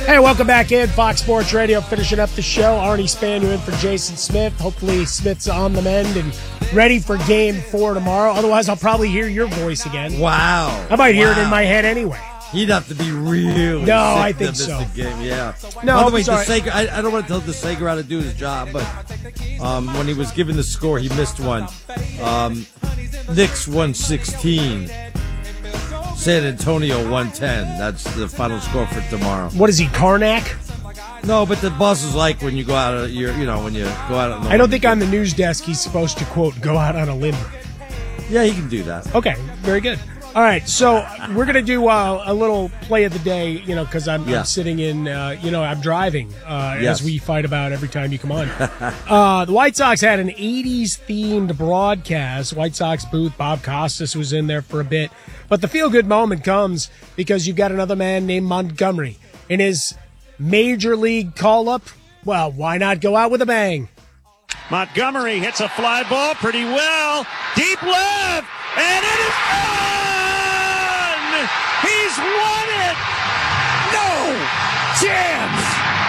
Hey, welcome back in. Fox Sports Radio, finishing up the show. Arnie Spanier in for Jason Smith. Hopefully Smith's on the mend and ready for Game 4 tomorrow. Otherwise, I'll probably hear your voice again. Wow. I might hear it in my head anyway. He'd have to be really sick I think to miss so. the game. Yeah. No, by the way, sorry. I don't want to tell DeSager how to do his job, but when he was given the score, he missed one. Knicks 116. San Antonio 110. That's the final score for tomorrow. What is he, Karnak? No, but the boss is like when you go out of your, when you go out on the I don't think on the news desk he's supposed to, quote, go out on a limb. Yeah, he can do that. Okay, very good. All right, so we're going to do a little play of the day, because I'm sitting in, I'm driving, as we fight about every time you come on. The White Sox had an 80s-themed broadcast. White Sox booth, Bob Costas was in there for a bit. But the feel-good moment comes because you've got another man named Montgomery. In his major league call-up, well, why not go out with a bang? Montgomery hits a fly ball pretty well. Deep left, and it is gone! He's won it! No chance!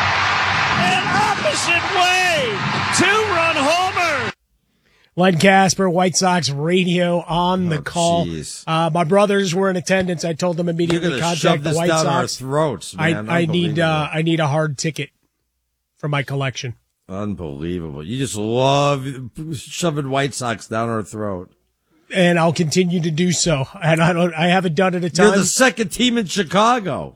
An opposite way! Two-run homer! Len Casper, White Sox radio on the call. My brothers were in attendance. I told them immediately contact the White Sox. Our throats, man. I need a hard ticket for my collection. Unbelievable. You just love shoving White Sox down our throat. And I'll continue to do so. And I haven't done it a time. You're the second team in Chicago.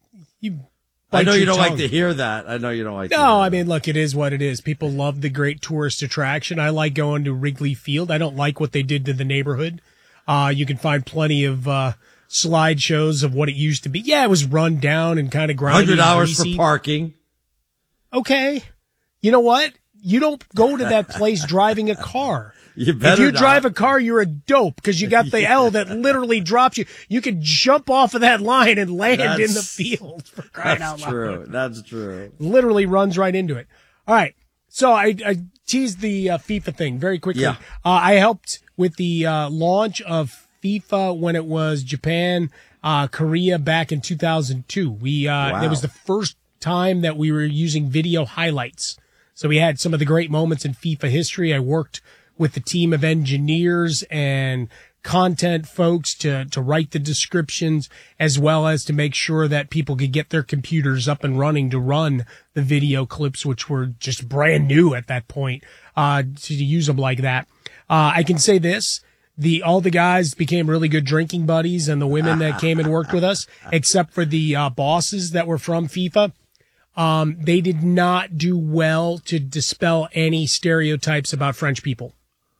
I know you don't like to hear that. No, I mean, look, it is what it is. People love the great tourist attraction. I like going to Wrigley Field. I don't like what they did to the neighborhood. You can find plenty of slideshows of what it used to be. Yeah, it was run down and kind of grimy. $100 for parking. Okay. You know what? You don't go to that place driving a car. If you drive a car, you're a dope because you got the L that literally drops you. You can jump off of that line and land in the field for crying out loud. That's true. Literally runs right into it. All right. So I teased the FIFA thing very quickly. Yeah. I helped with the launch of FIFA when it was Japan, Korea back in 2002. It was the first time that we were using video highlights. So we had some of the great moments in FIFA history. I worked with the team of engineers and content folks to write the descriptions, as well as to make sure that people could get their computers up and running to run the video clips, which were just brand new at that point, to use them like that. I can say this. All the guys became really good drinking buddies, and the women that came and worked with us, except for the bosses that were from FIFA. They did not do well to dispel any stereotypes about French people.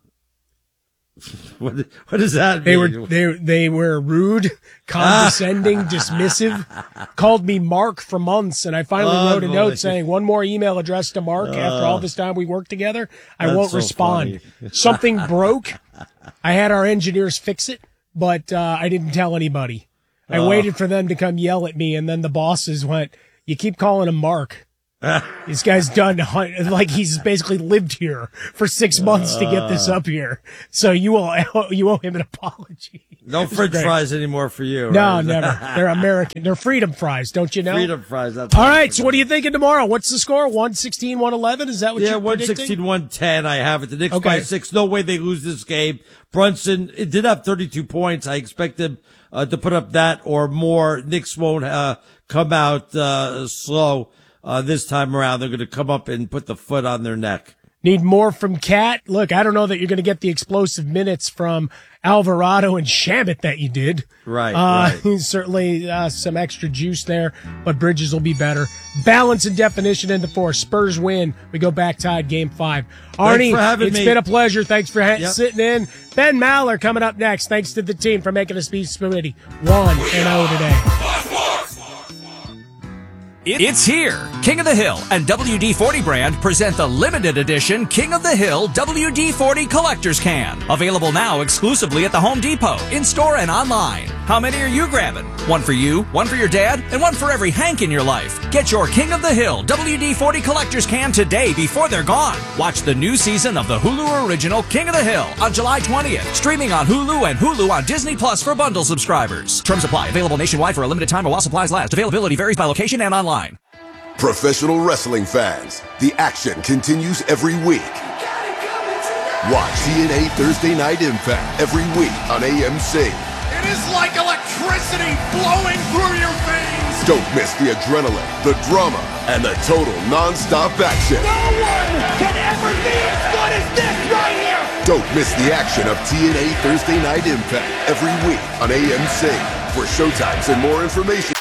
What does that mean? They were rude, condescending, dismissive, called me Mark for months, and I finally wrote a note saying one more email addressed to Mark after all this time we worked together. I won't respond. Something broke. I had our engineers fix it, but I didn't tell anybody. I waited for them to come yell at me, and then the bosses went, "You keep calling him Mark. This guy's done, like he's basically lived here for 6 months to get this up here. So you owe him an apology." No French fries anymore for you. No, right? never. They're American. They're freedom fries, don't you know? Freedom fries. That's all right, so what are you thinking tomorrow? What's the score? 116, 111? Is that what you're predicting? 116, 110. I have it. The Knicks by 6. No way they lose this game. Brunson, it did have 32 points. I expect them to put up that or more. Knicks won't come out slow. This time around, they're going to come up and put the foot on their neck. Need more from Cat? Look, I don't know that you're going to get the explosive minutes from Alvarado and Shamit that you did. Right. Certainly some extra juice there, but Bridges will be better. Balance and definition in the fourth. Spurs win. We go back tied game 5. Arnie, it's been a pleasure. Thanks for sitting in. Ben Maller coming up next. Thanks to the team for making us be spaghetti 1-0 today. It's here. King of the Hill and WD-40 brand present the limited edition King of the Hill WD-40 Collector's Can. Available now exclusively at the Home Depot, in-store and online. How many are you grabbing? One for you, one for your dad, and one for every Hank in your life. Get your King of the Hill WD-40 Collector's Can today before they're gone. Watch the new season of the Hulu original King of the Hill on July 20th. Streaming on Hulu and Hulu on Disney Plus for bundle subscribers. Terms apply. Available nationwide for a limited time or while supplies last. Availability varies by location and online. Professional wrestling fans, the action continues every week. Watch TNA Thursday Night Impact every week on AMC. It is like electricity flowing through your veins. Don't miss the adrenaline, the drama, and the total non-stop action. No one can ever be as good as this right here. Don't miss the action of TNA Thursday Night Impact every week on AMC. For showtimes and more information.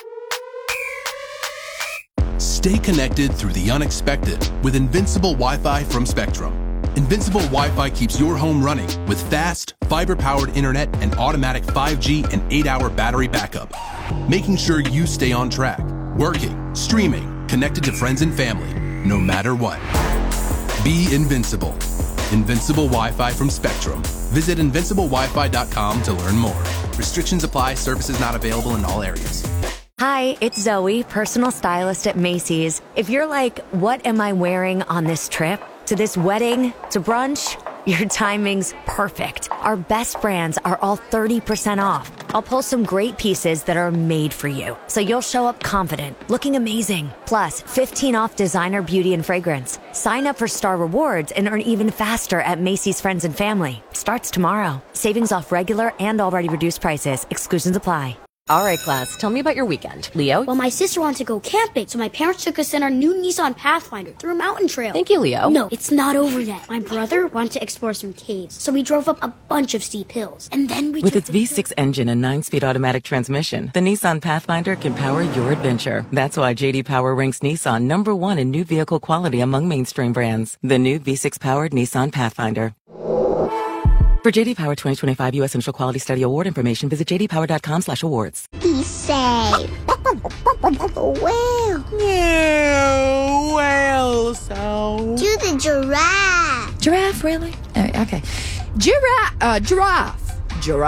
Stay connected through the unexpected with Invincible Wi-Fi from Spectrum. Invincible Wi-Fi keeps your home running with fast, fiber-powered internet and automatic 5G and 8-hour battery backup, making sure you stay on track, working, streaming, connected to friends and family, no matter what. Be invincible. Invincible Wi-Fi from Spectrum. Visit invinciblewifi.com to learn more. Restrictions apply. Services not available in all areas. Hi, it's Zoe, personal stylist at Macy's. If you're like, what am I wearing on this trip? To this wedding? To brunch? Your timing's perfect. Our best brands are all 30% off. I'll pull some great pieces that are made for you, so you'll show up confident, looking amazing. Plus, 15 off designer beauty and fragrance. Sign up for Star Rewards and earn even faster at Macy's Friends and Family. Starts tomorrow. Savings off regular and already reduced prices. Exclusions apply. All right, class, tell me about your weekend. Leo? Well, my sister wanted to go camping, so my parents took us in our new Nissan Pathfinder through a mountain trail. Thank you, Leo. No, it's not over yet. My brother wanted to explore some caves, so we drove up a bunch of steep hills. And then we With its V6 engine and 9-speed automatic transmission, the Nissan Pathfinder can power your adventure. That's why J.D. Power ranks Nissan #1 in new vehicle quality among mainstream brands. The new V6-powered Nissan Pathfinder. For J.D. Power 2025 U.S. Initial Quality Study Award information, visit jdpower.com/awards. He said, "Whale, Yeah, whale sound. do the giraffe." Giraffe, really? Okay. Giraffe.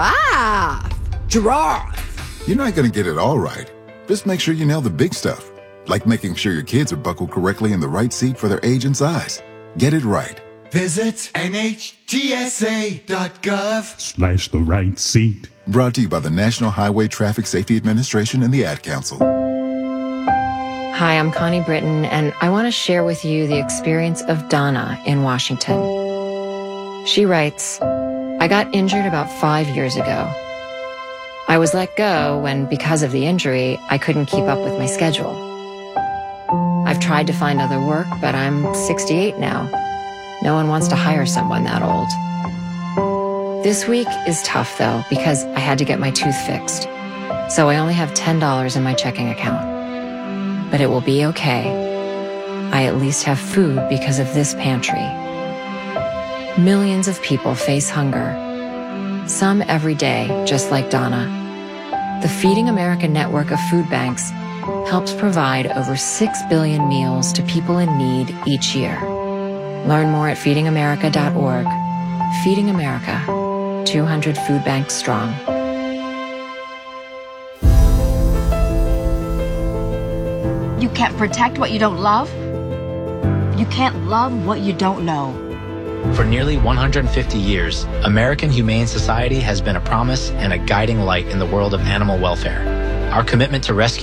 You're not going to get it all right. Just make sure you nail the big stuff, like making sure your kids are buckled correctly in the right seat for their age and size. Get it right. Visit NHTSA.gov/the right seat. Brought to you by the National Highway Traffic Safety Administration and the Ad Council. Hi, I'm Connie Britton, and I want to share with you the experience of Donna in Washington. She writes, I got injured about 5 years ago. I was let go when, because of the injury, I couldn't keep up with my schedule. I've tried to find other work, but I'm 68 now. No one wants to hire someone that old. This week is tough, though, because I had to get my tooth fixed. So I only have $10 in my checking account. But it will be okay. I at least have food because of this pantry. Millions of people face hunger. Some every day, just like Donna. The Feeding America network of food banks helps provide over 6 billion meals to people in need each year. Learn more at feedingamerica.org. Feeding America, 200 food banks strong. You can't protect what you don't love. You can't love what you don't know. For nearly 150 years, American Humane Society has been a promise and a guiding light in the world of animal welfare. Our commitment to rescue